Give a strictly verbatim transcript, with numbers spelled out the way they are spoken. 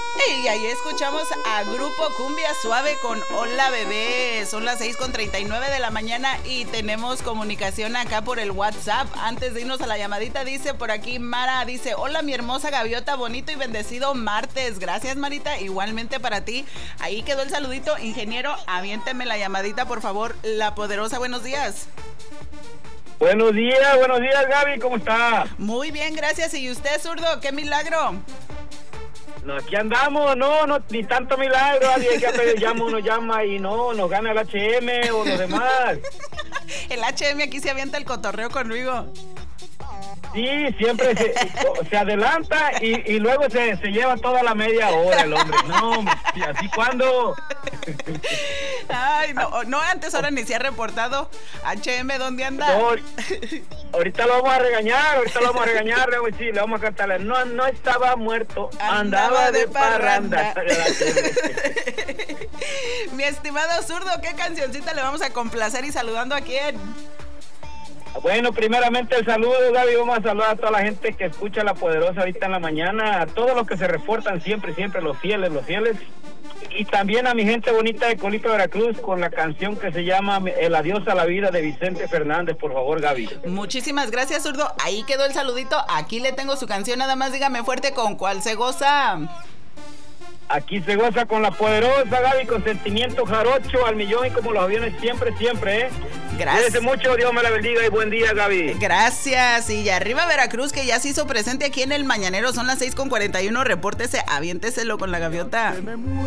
Y ahí escuchamos a Grupo Cumbia Suave con Hola Bebé. Son las seis con treinta y nueve de la mañana y tenemos comunicación acá por el WhatsApp. Antes de irnos a la llamadita, dice por aquí Mara, dice: hola mi hermosa gaviota, bonito y bendecido martes. Gracias, Marita, igualmente para ti. Ahí quedó el saludito. Ingeniero, aviénteme la llamadita, por favor. La Poderosa, buenos días. Buenos días, buenos días, Gaby, ¿cómo está? Muy bien, gracias. ¿Y usted, zurdo? ¡Qué milagro! No, aquí andamos, no, no, ni tanto milagro. Alguien que llama, uno llama y no, nos gana el H M o los demás. El H M aquí se avienta el cotorreo conmigo. Sí, siempre se, se adelanta y, y luego se, se lleva toda la media hora el hombre. No, así cuando. Ay, no, no, antes ahora ni se ha reportado. H M, ¿dónde anda? No, ahorita lo vamos a regañar, ahorita lo vamos a regañar, le vamos a decir, le vamos a cantarle. No, no estaba muerto, andaba, andaba de, de parranda. parranda. Mi estimado zurdo, ¿qué cancioncita le vamos a complacer y saludando a quién? Bueno, primeramente el saludo, Gaby. Vamos a saludar a toda la gente que escucha La Poderosa ahorita en la mañana, a todos los que se reportan siempre, siempre, los fieles, los fieles. Y también a mi gente bonita de Colita, Veracruz, con la canción que se llama El adiós a la vida de Vicente Fernández, por favor, Gaby. Muchísimas gracias, zurdo. Ahí quedó el saludito. Aquí le tengo su canción, nada más dígame fuerte con cuál se goza. Aquí se goza con La Poderosa, Gaby, con sentimiento jarocho al millón y como los aviones siempre, siempre, ¿eh? Gracias. Cuídese mucho, Dios me la bendiga y buen día, Gaby. Gracias. Y arriba Veracruz, que ya se hizo presente aquí en el Mañanero, son las seis con cuarenta y uno, repórtese, aviénteselo con la gaviota.